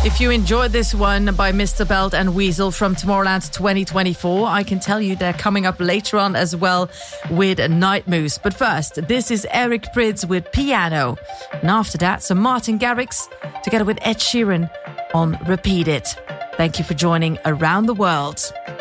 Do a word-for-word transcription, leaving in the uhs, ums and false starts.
If you enjoyed this one by Mister Belt and Weasel from Tomorrowland twenty twenty-four, I can tell you they're coming up later on as well with Night Moose. But first, this is Eric Prydz with Piano. And after that, some Martin Garrix together with Ed Sheeran on Repeat It. Thank you for joining Around the World.